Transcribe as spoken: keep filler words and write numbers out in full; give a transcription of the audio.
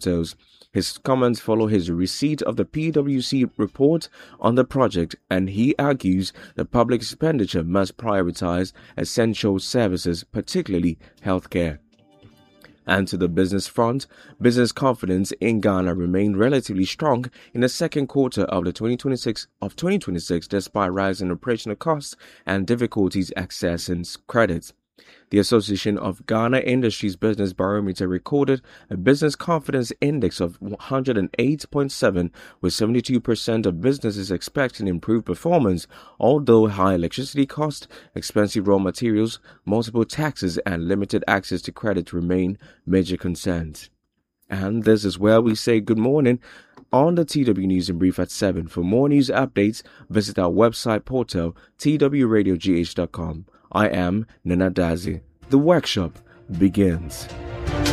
hotels. His comments follow his receipt of the P W C report on the project, and he argues that public expenditure must prioritize essential services, particularly healthcare. And to the business front, business confidence in Ghana remained relatively strong in the second quarter of the twenty twenty-six of twenty twenty-six despite rising operational costs and difficulties accessing credit. The Association of Ghana Industries Business Barometer recorded a business confidence index of one hundred eight point seven, with seventy-two percent of businesses expecting improved performance, although high electricity costs, expensive raw materials, multiple taxes, and limited access to credit remain major concerns. And this is where we say good morning on the T W News in Brief at seven. For more news updates, visit our website portal, t w radio g h dot com. I am Nana Dazi. The workshop begins.